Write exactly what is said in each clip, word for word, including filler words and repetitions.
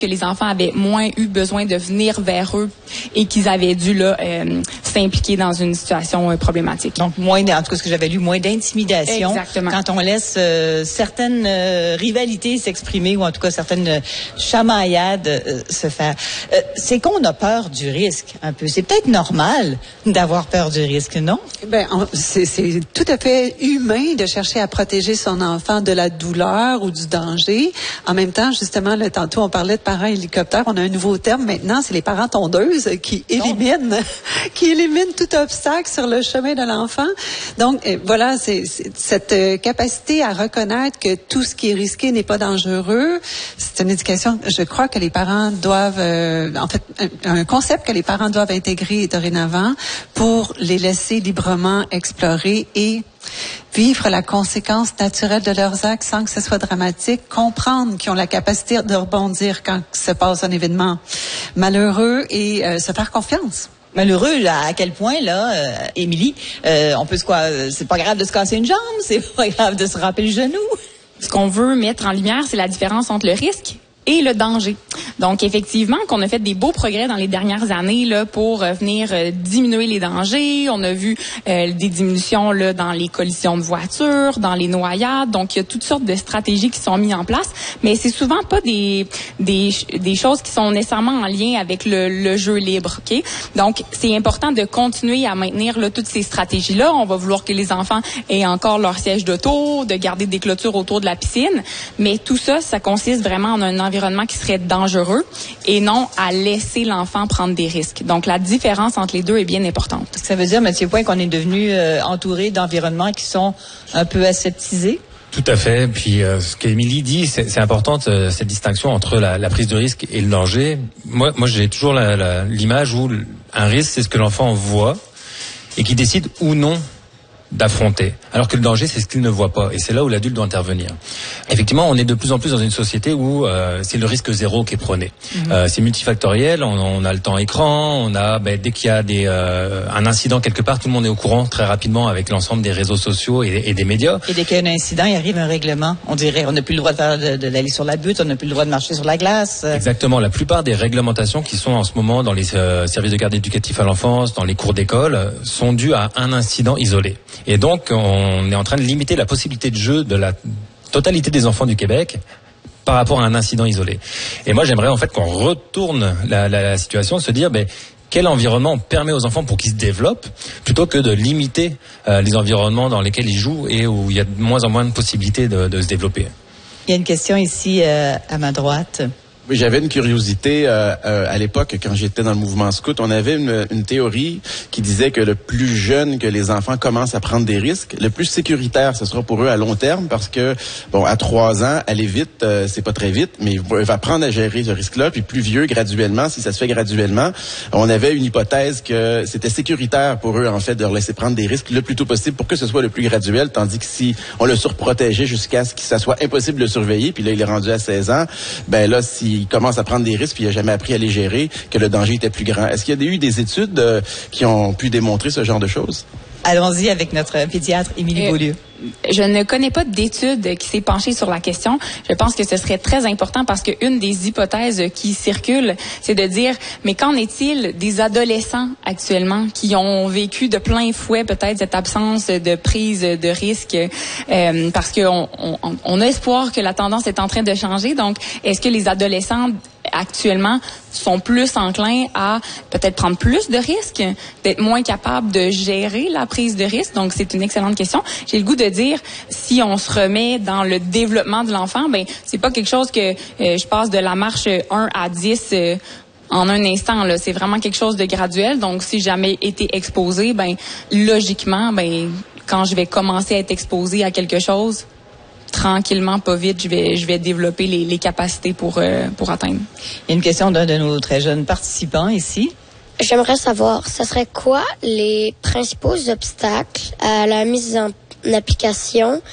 que les enfants avaient moins eu besoin de venir vers eux et qu'ils avaient dû là euh, s'impliquer dans une situation euh, problématique. Donc moins, en tout cas ce que j'avais lu, moins d'intimidation. Exactement. Quand on laisse euh, certaines euh, rivalités s'exprimer ou en tout cas certaines euh, chamaillades euh, se faire. Euh, c'est qu'on a peur du risque un peu. C'est peut-être normal d'avoir peur du risque, non? Ben c'est, c'est tout à fait humain de chercher à protéger son enfant de la douleur ou du danger. En même temps, justement, là, tantôt on parlait de parents hélicoptères, on a un nouveau terme maintenant, c'est les parents tondeuses qui éliminent, qui éliminent tout obstacle sur le chemin de l'enfant. Donc euh, voilà, c'est, c'est cette euh, capacité à reconnaître que tout ce qui est risqué n'est pas dangereux. C'est une éducation, je crois que les parents doivent, euh, en fait, un, un concept que les parents doivent intégrer dorénavant pour les laisser librement explorer et vivre la conséquence naturelle de leurs actes sans que ce soit dramatique, comprendre qu'ils ont la capacité de rebondir quand se passe un événement malheureux et euh, se faire confiance. Malheureux, là, à quel point, là, euh, Émilie, euh, on peut se quoi, c'est pas grave de se casser une jambe, c'est pas grave de se ramper le genou. Ce qu'on veut mettre en lumière, c'est la différence entre le risque et le danger. Donc, effectivement, qu'on a fait des beaux progrès dans les dernières années là pour euh, venir euh, diminuer les dangers. On a vu euh, des diminutions là dans les collisions de voitures, dans les noyades. Donc, il y a toutes sortes de stratégies qui sont mises en place, mais c'est souvent pas des des des choses qui sont nécessairement en lien avec le, le jeu libre. Ok. Donc, c'est important de continuer à maintenir là toutes ces stratégies-là. On va vouloir que les enfants aient encore leur siège d'auto, de garder des clôtures autour de la piscine, mais tout ça, ça consiste vraiment en un environnement qui serait dangereux et non à laisser l'enfant prendre des risques. Donc, la différence entre les deux est bien importante. Ça veut dire, Mathieu Point, qu'on est devenu euh, entouré d'environnements qui sont un peu aseptisés? Tout à fait. Puis euh, ce qu'Émilie dit, c'est, c'est important euh, cette distinction entre la, la prise de risque et le danger. Moi, moi, j'ai toujours la, la, l'image où un risque, c'est ce que l'enfant voit et qui décide ou non d'affronter. Alors que le danger, c'est ce qu'il ne voit pas. Et c'est là où l'adulte doit intervenir. Effectivement, on est de plus en plus dans une société où euh, c'est le risque zéro qui est prôné. Mm-hmm. Euh, c'est multifactoriel, on, on a le temps écran, on a, ben, dès qu'il y a des, euh, un incident quelque part, tout le monde est au courant très rapidement avec l'ensemble des réseaux sociaux et, et des médias. Et dès qu'il y a un incident, il arrive un règlement. On dirait, on n'a plus le droit de faire, de, de, d'aller sur la butte, on n'a plus le droit de marcher sur la glace. Exactement. La plupart des réglementations qui sont en ce moment dans les euh, services de garde éducatifs à l'enfance, dans les cours d'école, euh, sont dues à un incident isolé. Et donc, on est en train de limiter la possibilité de jeu de la totalité des enfants du Québec par rapport à un incident isolé. Et moi, j'aimerais en fait qu'on retourne la, la, la situation, se dire, ben, quel environnement on permet aux enfants pour qu'ils se développent, plutôt que de limiter euh, les environnements dans lesquels ils jouent et où il y a de moins en moins de possibilités de, de se développer. Il y a une question ici euh, à ma droite. Oui, j'avais une curiosité euh, euh, à l'époque, quand j'étais dans le mouvement scout, on avait une, une théorie qui disait que le plus jeune que les enfants commencent à prendre des risques, le plus sécuritaire ce sera pour eux à long terme, parce que, bon, à trois ans, aller vite, euh, c'est pas très vite, mais il va apprendre à gérer ce risque-là, puis plus vieux, graduellement, si ça se fait graduellement, on avait une hypothèse que c'était sécuritaire pour eux, en fait, de leur laisser prendre des risques le plus tôt possible pour que ce soit le plus graduel, tandis que si on le surprotégeait jusqu'à ce que ça soit impossible de le surveiller, puis là, il est rendu à seize ans, ben là, si il commence à prendre des risques puis il n'a jamais appris à les gérer, que le danger était plus grand. Est-ce qu'il y a eu des études euh, qui ont pu démontrer ce genre de choses? Allons-y avec notre pédiatre Émilie euh, Beaulieu. Je ne connais pas d'étude qui s'est penchée sur la question. Je pense que ce serait très important parce qu'une des hypothèses qui circulent, c'est de dire, mais qu'en est-il des adolescents actuellement qui ont vécu de plein fouet peut-être cette absence de prise de risque, euh, parce qu'on on, on a espoir que la tendance est en train de changer. Donc, est-ce que les adolescents actuellement sont plus enclins à peut-être prendre plus de risques, d'être moins capables de gérer la prise de risque? Donc, c'est une excellente question. J'ai le goût de dire, si on se remet dans le développement de l'enfant, ben c'est pas quelque chose que euh, je passe de la marche un à dix euh, en un instant, là. C'est vraiment quelque chose de graduel. Donc, si j'ai jamais été exposé, ben logiquement, ben quand je vais commencer à être exposé à quelque chose, tranquillement, pas vite, je vais, je vais développer les, les capacités pour, euh, pour atteindre. Il y a une question d'un de nos très jeunes participants ici. J'aimerais savoir, ce serait quoi les principaux obstacles à la mise en application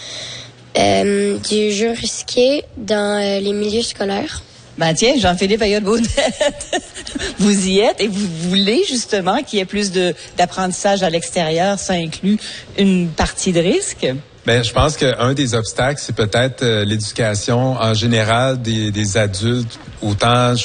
euh, du jeu risqué dans euh, les milieux scolaires? Ben tiens, Jean-Philippe Ayotte-Baudette, vous y êtes et vous voulez justement qu'il y ait plus de, d'apprentissage à l'extérieur. Ça inclut une partie de risque? Ben, je pense qu'un des obstacles, c'est peut-être euh, l'éducation en général des, des adultes. Autant, je